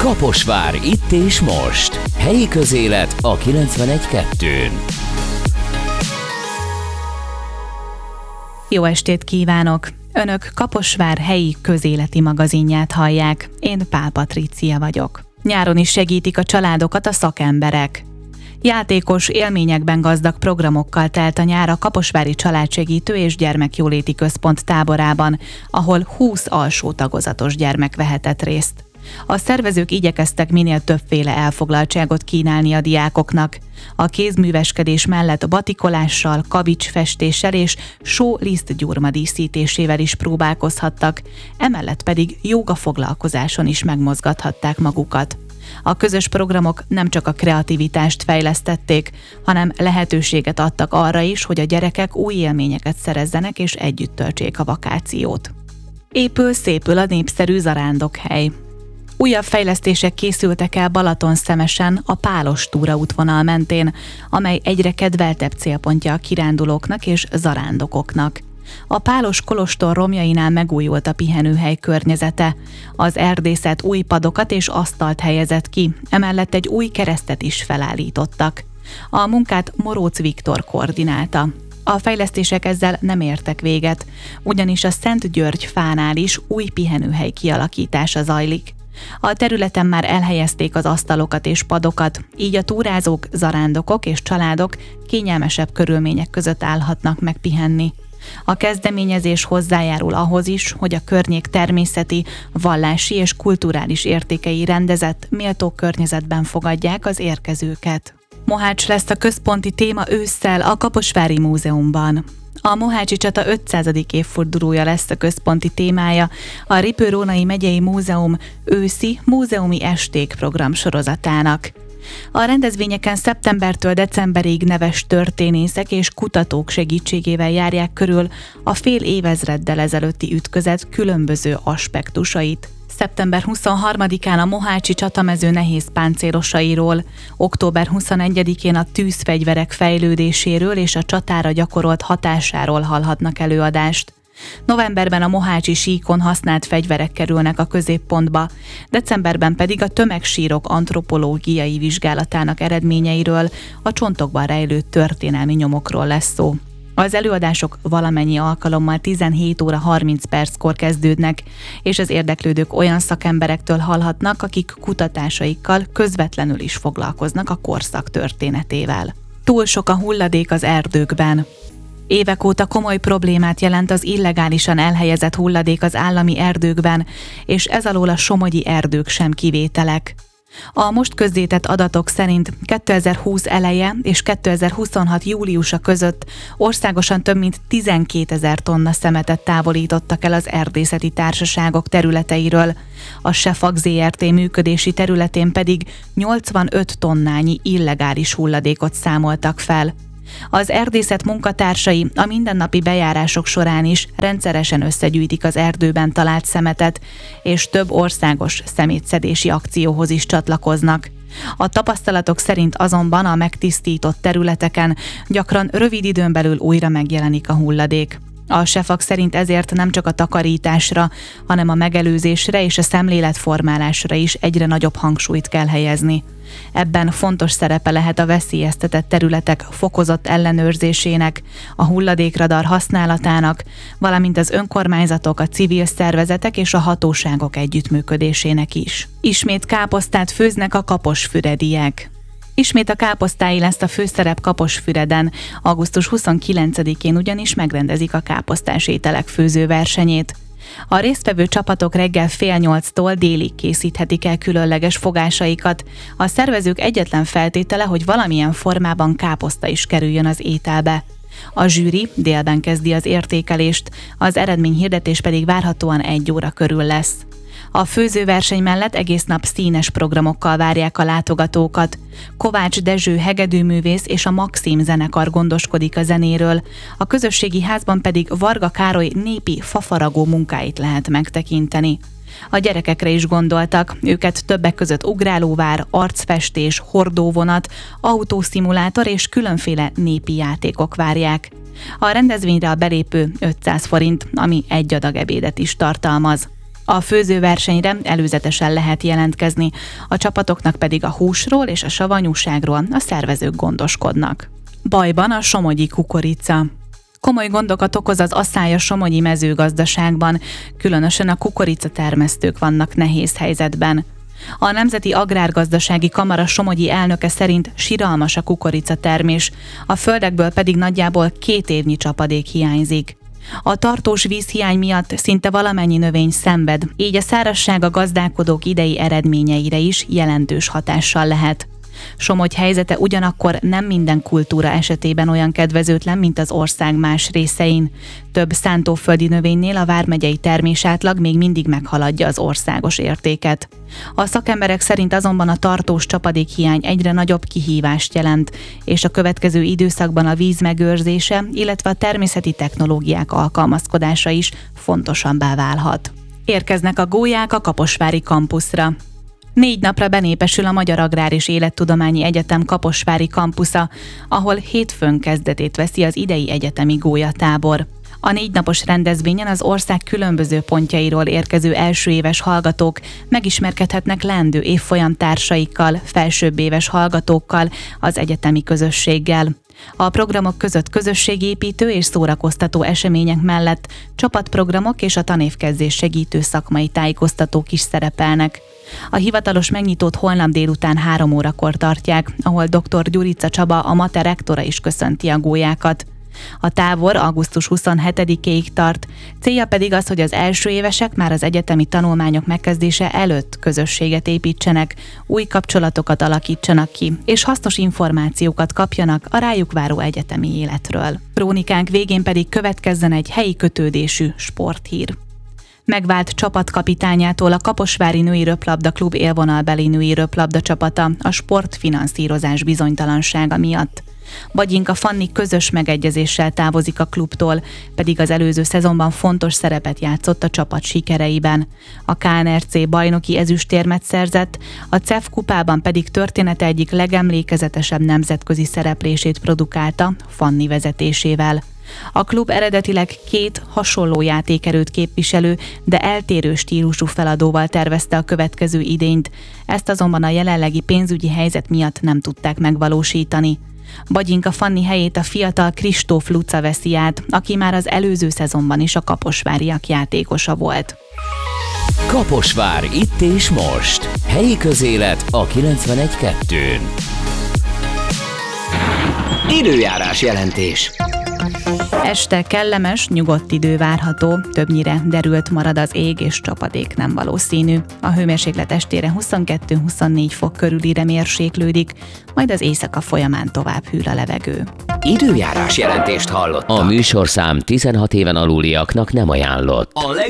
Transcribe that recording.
Kaposvár itt és most. Helyi közélet a 91.2-n. Jó estét kívánok! Önök Kaposvár helyi közéleti magazinját hallják. Én Pál Patrícia vagyok. Nyáron is segítik a családokat a szakemberek. Játékos, élményekben gazdag programokkal telt a nyár a Kaposvári Családsegítő és Gyermekjóléti Központ táborában, ahol 20 alsó tagozatos gyermek vehetett részt. A szervezők igyekeztek minél többféle elfoglaltságot kínálni a diákoknak. A kézműveskedés mellett batikolással, kavicsfestéssel és só-lisztgyurma díszítésével is próbálkozhattak, emellett pedig jóga foglalkozáson is megmozgathatták magukat. A közös programok nem csak a kreativitást fejlesztették, hanem lehetőséget adtak arra is, hogy a gyerekek új élményeket szerezzenek és együtt töltsék a vakációt. Épül-szépül a népszerű zarándokhely. Újabb fejlesztések készültek el Balatonszemesen a Pálos túraútvonal mentén, amely egyre kedveltebb célpontja a kirándulóknak és zarándokoknak. A Pálos kolostor romjainál megújult a pihenőhely környezete. Az erdészet új padokat és asztalt helyezett ki, emellett egy új keresztet is felállítottak. A munkát Moróc Viktor koordinálta. A fejlesztések ezzel nem értek véget, ugyanis a Szent György fánál is új pihenőhely kialakítása zajlik. A területen már elhelyezték az asztalokat és padokat, így a túrázók, zarándokok és családok kényelmesebb körülmények között állhatnak meg pihenni. A kezdeményezés hozzájárul ahhoz is, hogy a környék természeti, vallási és kulturális értékei rendezett, méltó környezetben fogadják az érkezőket. Mohács lesz a központi téma ősszel a Kaposvári Múzeumban. A Mohácsi csata 500. évfordulója lesz a központi témája a Ripő-Rónai Megyei Múzeum őszi múzeumi esték programsorozatának. A rendezvényeken szeptembertől decemberig neves történészek és kutatók segítségével járják körül a fél évezreddel ezelőtti ütközet különböző aspektusait. Szeptember 23-án a Mohácsi csatamező nehéz páncélosairól, október 21-én a tűzfegyverek fejlődéséről és a csatára gyakorolt hatásáról hallhatnak előadást. Novemberben a mohácsi síkon használt fegyverek kerülnek a középpontba, decemberben pedig a tömegsírok antropológiai vizsgálatának eredményeiről, a csontokban rejlő történelmi nyomokról lesz szó. Az előadások valamennyi alkalommal 17 óra 30 perckor kezdődnek, és az érdeklődők olyan szakemberektől hallhatnak, akik kutatásaikkal közvetlenül is foglalkoznak a korszak történetével. Túl sok a hulladék az erdőkben. Évek óta komoly problémát jelent az illegálisan elhelyezett hulladék az állami erdőkben, és ez alól a somogyi erdők sem kivételek. A most közzétett adatok szerint 2020 eleje és 2026 júliusa között országosan több mint 12 000 tonna szemetet távolítottak el az erdészeti társaságok területeiről, a Sefag Zrt. Működési területén pedig 85 tonnányi illegális hulladékot számoltak fel. Az erdészet munkatársai a mindennapi bejárások során is rendszeresen összegyűjtik az erdőben talált szemetet, és több országos szemétszedési akcióhoz is csatlakoznak. A tapasztalatok szerint azonban a megtisztított területeken gyakran rövid időn belül újra megjelenik a hulladék. A Sefag szerint ezért nem csak a takarításra, hanem a megelőzésre és a szemléletformálásra is egyre nagyobb hangsúlyt kell helyezni. Ebben fontos szerepe lehet a veszélyeztetett területek fokozott ellenőrzésének, a hulladékradar használatának, valamint az önkormányzatok, a civil szervezetek és a hatóságok együttműködésének is. Ismét káposztát főznek a kaposfürediek. Ismét a káposztái lesz a főszerep Kaposfüreden, augusztus 29-én ugyanis megrendezik a káposztás ételek főzőversenyét. A résztvevő csapatok reggel 7:30-tól délig készíthetik el különleges fogásaikat. A szervezők egyetlen feltétele, hogy valamilyen formában káposzta is kerüljön az ételbe. A zsűri délben kezdi az értékelést, az eredményhirdetés pedig várhatóan 1 óra körül lesz. A főzőverseny mellett egész nap színes programokkal várják a látogatókat. Kovács Dezső hegedűművész és a Maxim zenekar gondoskodik a zenéről, a közösségi házban pedig Varga Károly népi fafaragó munkáit lehet megtekinteni. A gyerekekre is gondoltak, őket többek között ugrálóvár, arcfestés, hordóvonat, autószimulátor és különféle népi játékok várják. A rendezvényre a belépő 500 forint, ami egy adag ebédet is tartalmaz. A főzőversenyre előzetesen lehet jelentkezni, a csapatoknak pedig a húsról és a savanyúságról a szervezők gondoskodnak. Bajban a somogyi kukorica. Komoly gondokat okoz az asszály a somogyi mezőgazdaságban, különösen a kukoricatermesztők vannak nehéz helyzetben. A Nemzeti Agrárgazdasági Kamara somogyi elnöke szerint siralmas a kukoricatermés, a földekből pedig nagyjából 2 évnyi csapadék hiányzik. A tartós vízhiány miatt szinte valamennyi növény szenved, így a szárazság a gazdálkodók idei eredményeire is jelentős hatással lehet. Somogy helyzete ugyanakkor nem minden kultúra esetében olyan kedvezőtlen, mint az ország más részein. Több szántóföldi növénynél a vármegyei termésátlag még mindig meghaladja az országos értéket. A szakemberek szerint azonban a tartós csapadékhiány egyre nagyobb kihívást jelent, és a következő időszakban a víz megőrzése, illetve a természeti technológiák alkalmazkodása is fontosabbá válhat. Érkeznek a gólyák a kaposvári kampuszra. 4 napra benépesül a Magyar Agrár és Élettudományi Egyetem kaposvári kampusza, ahol hétfőn kezdetét veszi az idei egyetemi gólyatábor. A 4 napos rendezvényen az ország különböző pontjairól érkező elsőéves hallgatók megismerkedhetnek leendő évfolyam társaikkal, felsőbbéves hallgatókkal, az egyetemi közösséggel. A programok között közösségépítő és szórakoztató események mellett csapatprogramok és a tanévkezdés segítő szakmai tájékoztatók is szerepelnek. A hivatalos megnyitót holnap délután 3 órakor tartják, ahol dr. Gyurica Csaba, a MATE rektora is köszönti a gólyákat. A tábor augusztus 27-ig tart, célja pedig az, hogy az első évesek már az egyetemi tanulmányok megkezdése előtt közösséget építsenek, új kapcsolatokat alakítsanak ki, és hasznos információkat kapjanak a rájuk váró egyetemi életről. Krónikánk végén pedig következzen egy helyi kötődésű sporthír. Megvált csapatkapitányától a Kaposvári Női Röplabda Klub élvonalbeli női röplabda csapata a sportfinanszírozás bizonytalansága miatt. Bagyinka Fanni közös megegyezéssel távozik a klubtól, pedig az előző szezonban fontos szerepet játszott a csapat sikereiben. A KNRC bajnoki ezüstérmet szerzett, a CEF kupában pedig története egyik legemlékezetesebb nemzetközi szereplését produkálta Fanni vezetésével. A klub eredetileg 2 hasonló játékerőt képviselő, de eltérő stílusú feladóval tervezte a következő idényt, ezt azonban a jelenlegi pénzügyi helyzet miatt nem tudták megvalósítani. Bagyinka Fanni helyét a fiatal Kristóf Luca veszi át, aki már az előző szezonban is a kaposváriak játékosa volt. Kaposvár itt és most. Helyi közélet a 91.2-n. Időjárás jelentés. Este kellemes, nyugodt idő várható, többnyire derült marad az ég és csapadék nem valószínű. A hőmérséklet estére 22-24 fok körülire mérséklődik, majd az éjszaka folyamán tovább hűl a levegő. Időjárás jelentést hallott. A műsorszám 16 éven aluliaknak nem ajánlott.